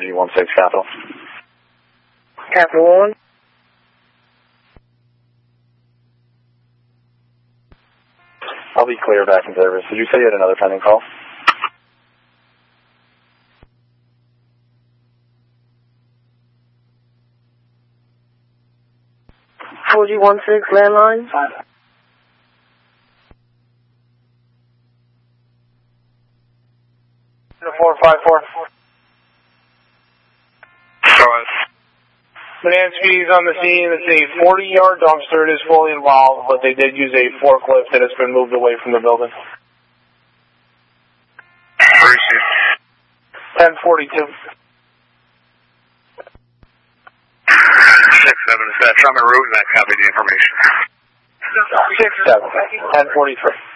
4G16 Capital. Capital 1. I'll be clear back in service. Did you say you had another pending call? 4G16 landline. 454. Manansky's on the scene. It's a 40-yard dumpster. It is fully involved, but they did use a forklift and it's been moved away from the building. 1042. 6-7 is that. I'm on route and I copy the information. 6-7. 1043.